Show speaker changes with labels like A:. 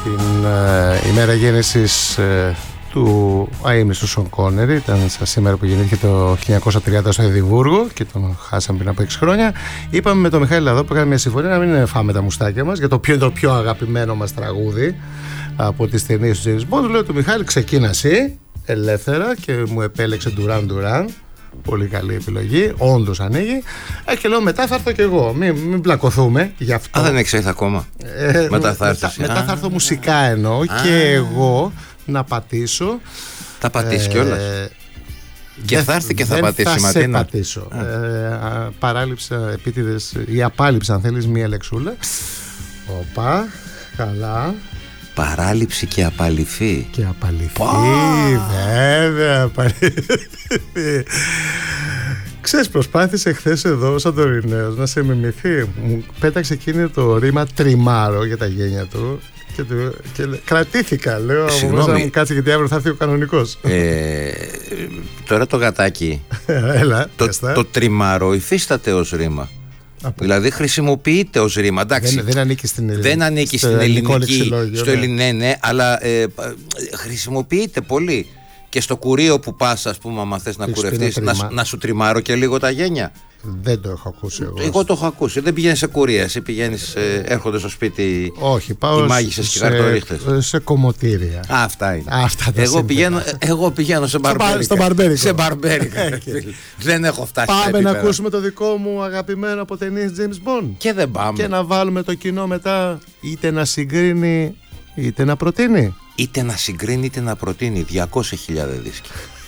A: την ημέρα γέννησης του αείμνηστου Σον Κόνερι. Ήταν σήμερα που γεννήθηκε το 1930 στο Εδιμβούργο και τον χάσαμε πριν από 6 χρόνια. Είπαμε με τον Μιχάλη Λαδό που έκανε μια συμφωνία να μην φάμε τα μουστάκια μας για το ποιο είναι το πιο αγαπημένο μας τραγούδι από τις ταινίες του James Bond. Λέω του Μιχάλη, ξεκίνα εσύ ελεύθερα, και μου επέλεξε Duran Duran. Πολύ καλή επιλογή, όντως ανοίγει. Και λέω μετά θα έρθω κι εγώ. Μην πλακωθούμε γι' αυτό.
B: Δεν έχεις έρθει ακόμα. Μετά θα έρθεις.
A: Μετά θα έρθω μουσικά εννοώ και εγώ να πατήσω.
B: Θα πατήσει κιόλας. Και θα έρθει και θα πατήσει, Ματίνα.
A: Θα πατήσω. Παράληψα επίτηδες ή απάλληψα, αν θέλεις, μία λεξούλα. Οπα, καλά.
B: Παράληψη και απαλυφή.
A: Και απαλυφή, βέβαια, απαλυφή. Ξέρεις, προσπάθησε χθες εδώ ο Σαντορινέος να σε μιμηθεί. Μου πέταξε εκείνο το ρήμα τριμάρο για τα γένια του και κρατήθηκα. Λέω, να μου κάτσε γιατί αύριο θα έρθει ο κανονικός.
B: Τώρα το γατάκι, το τριμάρο υφίσταται ως ρήμα. Δηλαδή χρησιμοποιείται ως ρήμα.
A: Δεν ανήκει στην
B: ελληνική, στο ναι, αλλά χρησιμοποιείται πολύ. Και στο κουρίο που πας, ας πούμε, άμα θες να κουρευτείς, να σου τριμάρω και λίγο τα γένια.
A: Δεν το έχω ακούσει εγώ.
B: Εγώ το έχω ακούσει. Δεν πηγαίνεις σε κουρία. Εσύ πηγαίνεις, έρχονται στο σπίτι.
A: Όχι, πάω
B: οι μάγισσες και οι χαρτορίχτες.
A: Σε κομμωτήρια.
B: Αυτά είναι.
A: Εγώ
B: πηγαίνω σε μπαρμπέρικα.
A: Στο μπαρμπέρικα.
B: Σε μπαρμπέρικα. Δεν έχω φτάσει.
A: Πάμε να ακούσουμε το δικό μου αγαπημένο από ταινίες James Bond.
B: Και δεν πάμε.
A: Και να βάλουμε το κοινό μετά είτε να συγκρίνει είτε να προτείνει.
B: Είτε να συγκρίνει είτε να προτείνει 200.000 δίσκοι.